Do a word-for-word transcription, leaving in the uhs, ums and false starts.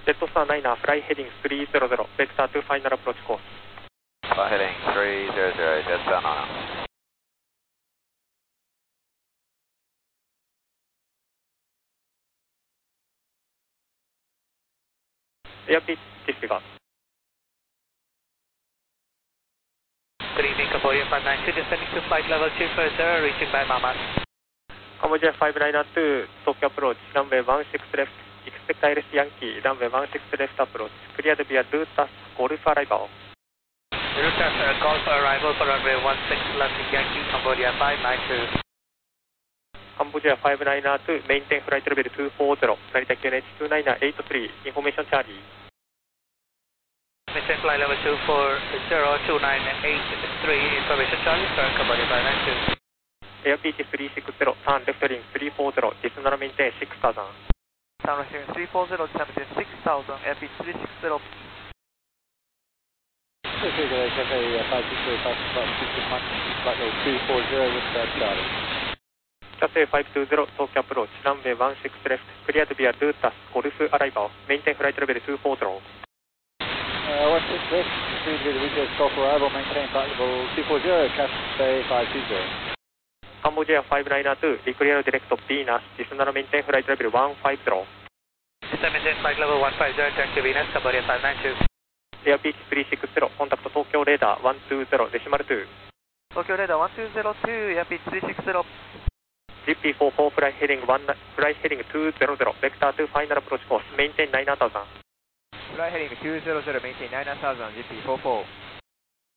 ジェットスターナイナー、フライヘディングスリーゼロゼロ、ベクタートゥファイナルアプローチコース。 Fly heading three zero zero, Jet Star Niner. Airbus disregard. Good evening, Cambodia five nine two, descending to flight level two four zero, reaching by Mama. Cambodia five nine two, Tokyo approach, runway one six left, expect I R S Yankee, runway one six left approach, cleared via Rutas, Golf arrival. Rutas, uh, call for arrival for runway one six left, Yankee, Cambodia five nine two. Cambodia five nine two, maintain flight level two four zero, Narita Q N H two nine eight three, information Charlie. Maintain flight level two four zero, two nine eight three, information Charlie, turn Cambodia five nine two. Airbus three six zero, turn left heading three four zero, descend and maintain six thousand. Turn left heading three four zero, descend maintain six thousand, Airbus three six zero. Flight level two four zero with Charlie. Cathay five two zero, Tokyo approach, runway one six left, cleared via Rutas, Golf arrival, maintain flight level two four zero. Uh, one six left, cleared via Rutas, Golf arrival, maintain flight level two four zero, Cathay five two zero. Cambodia five nine two, declare direct Venus, descend and maintain flight level one five zero. Descend maintain flight level one five zero, turn to Venus, Cambodia five nine two. Airbus three six zero, contact Tokyo radar one two zero, decimal two. Tokyo radar one two zero two, Airbus three six zero. G P four four, fly heading one, fly heading two zero zero, vector to final approach course, maintain nine thousand. Fly heading two zero zero, maintain nine thousand, G P four four.